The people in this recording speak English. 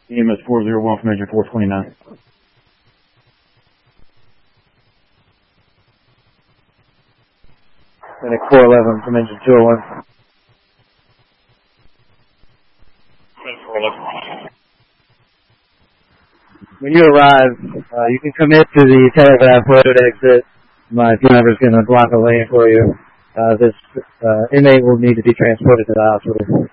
EMS 401 from engine 429. Medic 411 from engine 201. Medic 411. When you arrive, you can commit to the telegraph road exit. My team member is going to block a lane for you. This inmate will need to be transported to the hospital.